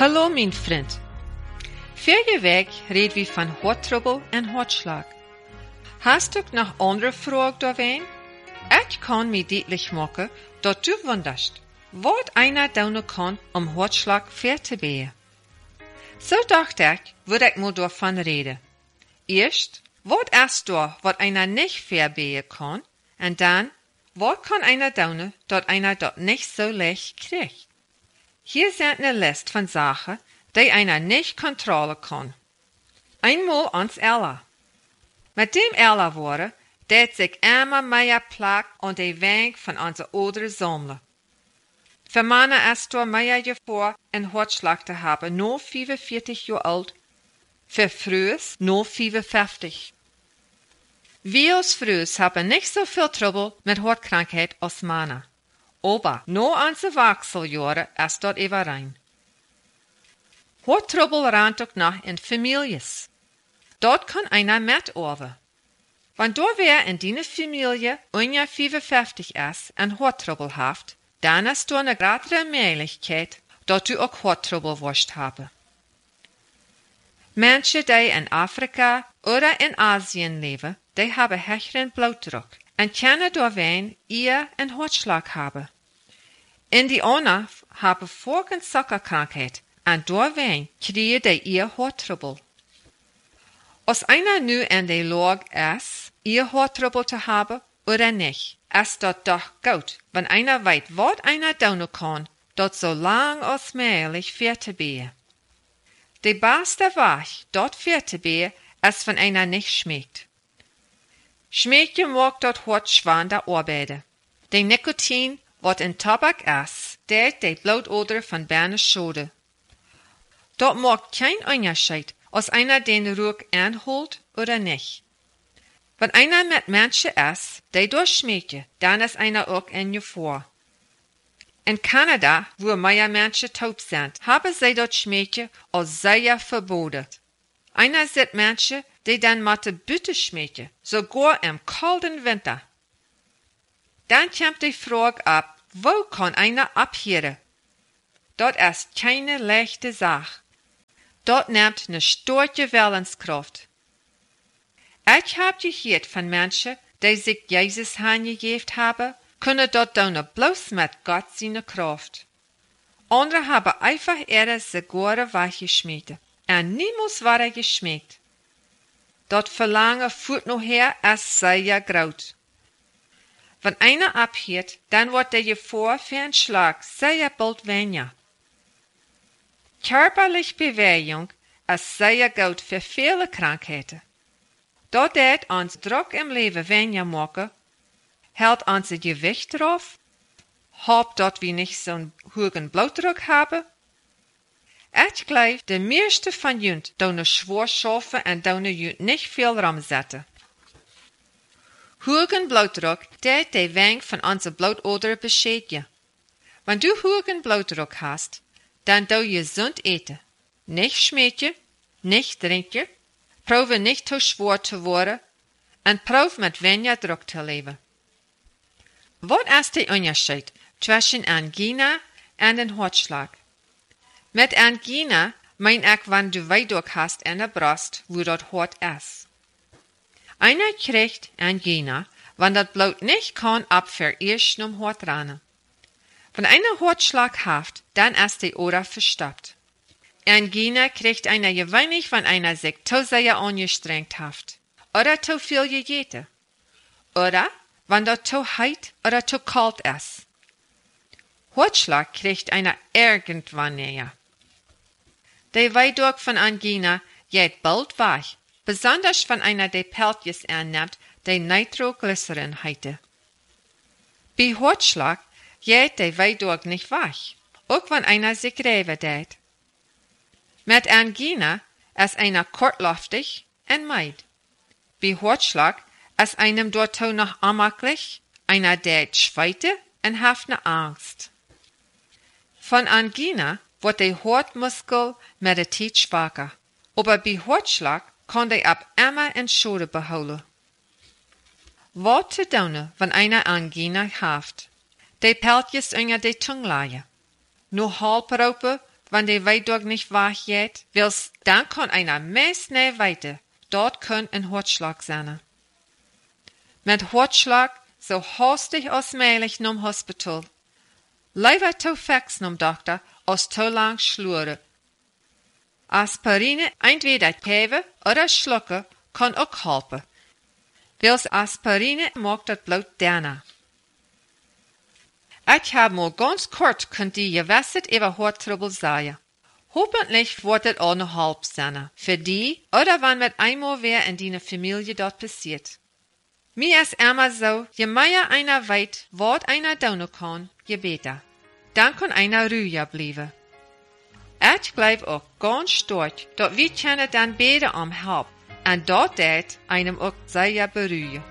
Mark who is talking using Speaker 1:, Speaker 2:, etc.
Speaker 1: Hallo mijn vriend. Vorige week reden we van harttrouble en hartslag. Hast du nog andere vragen daarheen? Ik kan me duidelijk maken dat du wunderst, wat einer doen kan om hartslag fair te benen. Zo dacht ik, würde ik maar daarvan reden. Eerst, wat is daar wat einer nicht fair benen kan? En dan, wat kan einer doen dat einer dat nicht so leicht krijgt? Hier sind eine Liste von Sachen, die einer nicht kontrollen kann. Einmal ans Ella. Mit dem Ella worden, dat sich immer mehr Plack und die Wenk von unser Oder sammeln. Für Männer ist da mehr Gefahr, einen Herzschlag zu haben, nur 45 Jahre alt. Für Frühes nur 55. Wir als Frühes haben nicht so viel Trouble mit Herzkrankheit als Männer. Aber nur unsere Wachseljahre ist dort überein. Harttrouble rannt auch noch in Families. Dort kann einer mitarbeiten. Wenn du wer in deiner Familie unter 55 ist und Harttrouble haft, dann ist da eine größere Möglichkeit, dass du auch Harttrouble wirst haben. Menschen, die in Afrika oder in Asien leben, die haben höheren Blutdruck und können deswegen eher einen Herzschlag haben. Indianer haben Vorgenzuckerkrankheit und deswegen kriegen die ihr Harttrouble. Als einer nu in der Lage ist, ihr Harttrouble zu haben oder nicht, ist das doch gut, wenn einer weiß, was einer tun kann, dort so lang als möglich fair zu behen. Die beste Weg, dort fair zu behen, ist, wenn einer nicht schmeckt. Schmecken mag dort hart schwander arbeiten. Der Nikotin, was in Tabak ist, der die Blutader von Beinen schade. Dort mag kein Unterschied, als einer den Ruck anholt oder nicht. Wenn einer mit Menschen ist, die durchschmecken, dann ist einer auch in Gefahr. In Kanada, wo mehr Menschen taub sind, haben sie dort Schmecken als sehr verboten. Einer sind Menschen, die dann mit der Bütte schmecken, sogar im kalten Winter. Dann kommt die Frage ab, wo kann einer abhören? Dort ist keine leichte Sache. Dort nimmt eine starke Willenskraft. Ich habe gehört von Menschen, die sich Jesus hingegeben haben, können dort tun bloß mit Gott seine Kraft. Andere haben einfach ihre Sigare weggeschmissen und niemals war geschmeckt. Dort Verlangen führt noch her, ist sehr groß. Wenn einer abhört, dann wird der Gefahr für einen Schlag sehr bald weniger. Körperliche Bewegung ist sehr gut für viele Krankheiten. Dort det uns Druck im Leben weniger machen, hält unser Gewicht drauf, hab dort wir nicht so einen hohen Blutdruck haben. Ich glaube, die meiste von uns tun schwer schaffen und tun nicht viel rumsetzen. Hohen Blutdruck, der die Weng von unserer Blutader beschädigen. Wenn du hohen Blutdruck hast, dann du gesund eten. Nicht schmecken, nicht trinken, prove nicht zu schwer zu werden und prove mit weniger Druck zu leben. Was ist der Unterschied zwischen Angina und einem Herzschlag? Mit Angina mein ich, wenn du Weidruck hast in der Brust, wo dort hart ist. Einer kriegt Angina, wenn das Blut nicht kann abverirrst um Hart rennen. Wenn einer Herzschlag hat, dann ist die Ader verstopft. Angina kriegt einer gewöhnlich, wenn einer sich zu sehr angestrengt hat oder zu viel gegessen oder wenn das zu heiß oder zu kalt ist. Herzschlag kriegt einer irgendwann näher. Die Weidruck von Angina geht bald weg, besonders wenn einer die Peltjes annimmt, die Nitroglycerin heißen. Bei Herzschlag geht die Weidruck nicht weg, auch wenn einer sich gräben tät. Mit Angina ist einer kurzluftig und meid. Bei Herzschlag ist einem dort noch unmöglich, einer tät schweite und hat ne Angst. Von Angina wird der Herzmuskel mit der Zeit schwacher, aber bei Herzschlag kann der ab immer in Schode behouden. Was zu tun, wenn einer Angina hat? Die Peltjes unter die Zunge legen. Nur halb ropen, wann die Weit doch nicht wach geht, wils dann kann einer mehr schnell weiter. Dort kann ein Herzschlag sein. Mit Herzschlag so hastig als möglich nom Hospital. Lieber zu fix nom Doktor, als zu lang schluren. Aspirine entweder geven oder schlucken kann auch helpen. Wils Aspirine macht das Blut dünner. Ich habe mal ganz kort kunt die gewasset über Harttrouble sagen. Hoffentlich wird es auch noch halb sein. Für die oder wann mit einmal wer in deiner Familie dort passiert. Mir ist immer so, je mehr einer weiß, was einer tun kann, je besser. Dann kann einer ruhiger bleiben. Ich bleib auch ganz stark, dass wir können dann beide am Help. Und dort einem auch sehr beruhigen.